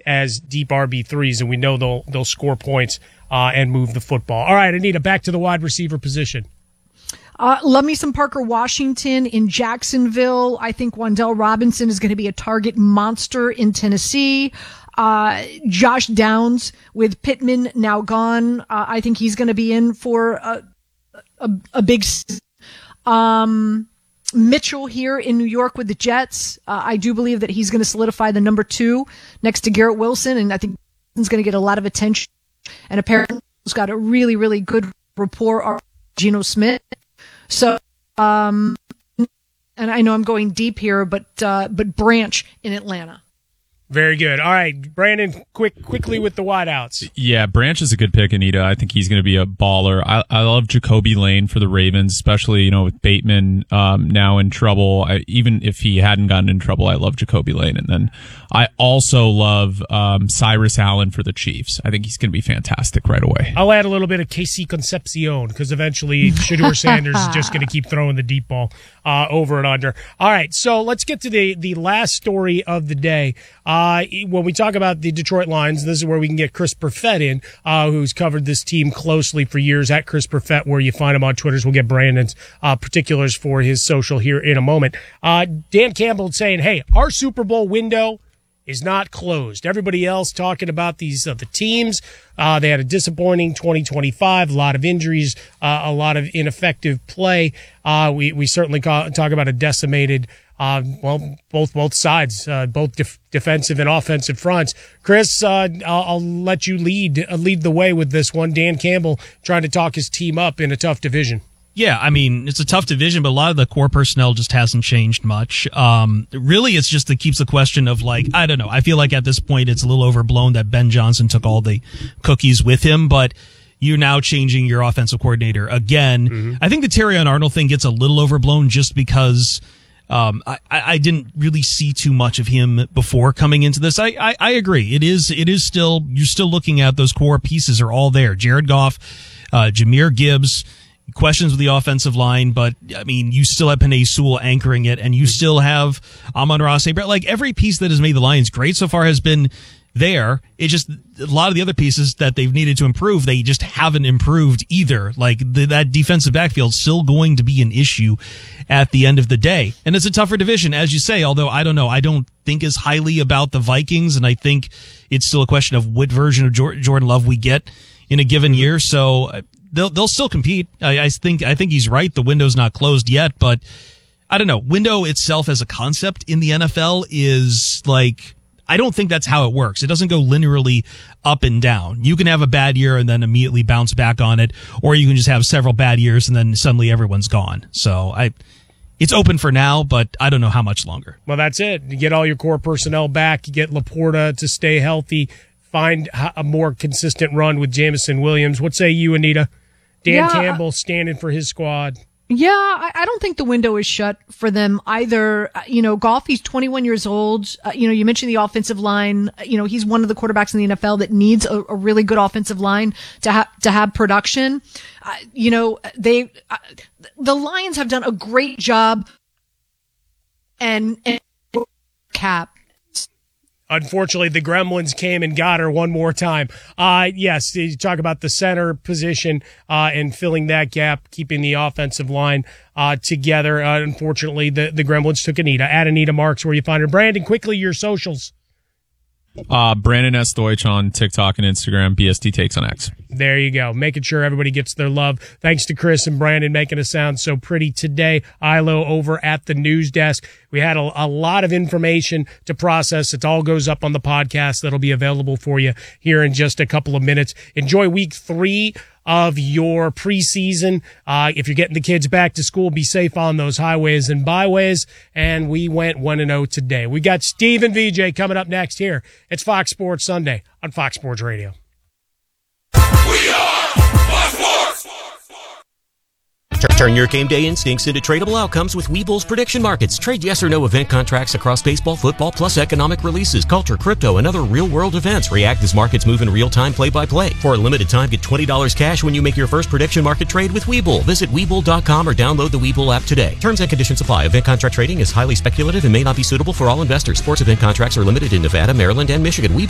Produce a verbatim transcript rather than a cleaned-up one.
as deep R B threes, and we know they'll they'll score points uh, and move the football. All right, Anita, back to the wide receiver position. Uh, love me some Parker Washington in Jacksonville. I think Wan'Dale Robinson is going to be a target monster in Tennessee. Uh, Josh Downs with Pittman now gone. Uh, I think he's going to be in for a, a, a big, um, Mitchell here in New York with the Jets. Uh, I do believe that he's going to solidify the number two next to Garrett Wilson. And I think he's going to get a lot of attention. And apparently he's got a really, really good rapport with Geno Smith. So, um, and I know I'm going deep here, but, uh, but Branch in Atlanta. Very good. All right, Brandon, quick, quickly with the wideouts. Yeah, Branch is a good pick, Anita. I think he's going to be a baller. I, I love Jacoby Lane for the Ravens, especially, you know, with Bateman um, now in trouble. I, even if he hadn't gotten in trouble, I love Jacoby Lane. And then I also love um, Cyrus Allen for the Chiefs. I think he's going to be fantastic right away. I'll add a little bit of Casey Concepcion because eventually Shedeur Sanders is just going to keep throwing the deep ball uh, over and under. All right, so let's get to the, the last story of the day. Uh, when we talk about the Detroit Lions, this is where we can get Chris Perfett in, uh, who's covered this team closely for years at Chris Perfett, where you find him on Twitter. We'll get Brandon's uh, particulars for his social here in a moment. Uh, Dan Campbell saying, hey, our Super Bowl window is not closed. Everybody else talking about these uh, the teams. Uh, they had a disappointing twenty twenty-five, a lot of injuries, uh, a lot of ineffective play. Uh, we, we certainly ca- talk about a decimated Uh, well, both both sides, uh, both def- defensive and offensive fronts. Chris, uh, I'll, I'll let you lead uh, lead the way with this one. Dan Campbell trying to talk his team up in a tough division. Yeah, I mean, it's a tough division, but a lot of the core personnel just hasn't changed much. Um, really, it's just it keeps the question of, like, I don't know. I feel like at this point it's a little overblown that Ben Johnson took all the cookies with him, but you're now changing your offensive coordinator again. Mm-hmm. I think the Terrion Arnold thing gets a little overblown just because Um, I, I didn't really see too much of him before coming into this. I, I, I agree. It is, it is still, you're still looking at those core pieces are all there. Jared Goff, uh, Jahmyr Gibbs, questions with the offensive line, but I mean, you still have Penei Sewell anchoring it, and you still have Amon-Ra Saint Brown. Like, every piece that has made the Lions great so far has been there. It's just a lot of the other pieces that they've needed to improve, they just haven't improved either. Like, the, that defensive backfield is still going to be an issue at the end of the day. And it's a tougher division, as you say, although I don't know. I don't think as highly about the Vikings, and I think it's still a question of what version of Jordan Love we get in a given year. So they'll, they'll still compete. I, I think, I think he's right. The window's not closed yet, but I don't know. Window itself as a concept in the N F L is like, I don't think that's how it works. It doesn't go linearly up and down. You can have a bad year and then immediately bounce back on it, or you can just have several bad years and then suddenly everyone's gone. So I, it's open for now, but I don't know how much longer. Well, that's it. You get all your core personnel back. You get Laporta to stay healthy. Find a more consistent run with Jameson Williams. What say you, Anita? Dan yeah, Campbell standing for his squad. Yeah, I, I don't think the window is shut for them either. Uh, you know, Goff, he's twenty-one years old. Uh, you know, you mentioned the offensive line. Uh, you know, he's one of the quarterbacks in the N F L that needs a, a really good offensive line to have, to have production. Uh, you know, they, uh, the Lions have done a great job and, and cap. Unfortunately, the Gremlins came and got her one more time. Uh, yes, you talk about the center position uh, and filling that gap, keeping the offensive line uh, together. Uh, unfortunately, the, the Gremlins took Anita. At Anita Marks, where you find her. Brandon, quickly, your socials. Uh, Brandon S. Deutsch on TikTok and Instagram, B S T Takes on X. There you go. Making sure everybody gets their love. Thanks to Chris and Brandon making us sound so pretty today. Ilo over at the news desk. We had a, a lot of information to process. It all goes up on the podcast that'll be available for you here in just a couple of minutes. Enjoy week three of your preseason. Uh, if you're getting the kids back to school, be safe on those highways and byways. And we went one and oh today. We got Steve and V J coming up next here. It's Fox Sports Sunday on Fox Sports Radio. We are Fox Sports! Turn your game day instincts into tradable outcomes with Webull's prediction markets. Trade yes or no event contracts across baseball, football, plus economic releases, culture, crypto, and other real-world events. React as markets move in real time, play-by-play. For a limited time, get twenty dollars cash when you make your first prediction market trade with Webull. Visit Webull dot com or download the Webull app today. Terms and conditions apply. Event contract trading is highly speculative and may not be suitable for all investors. Sports event contracts are limited in Nevada, Maryland, and Michigan. Webull